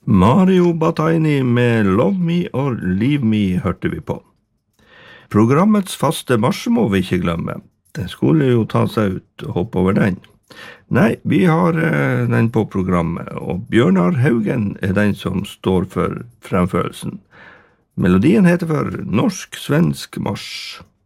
Mario Bataini med Love Me or Leave Me hørte vi på. Programmets faste marsj må vi ikke glemme. Det skulle jo ta seg ut og hoppe over den. Nei, vi har den på programmet, og Bjørnar Haugen den som står for fremførelsen. Melodien heter for Norsk-Svensk Marsj.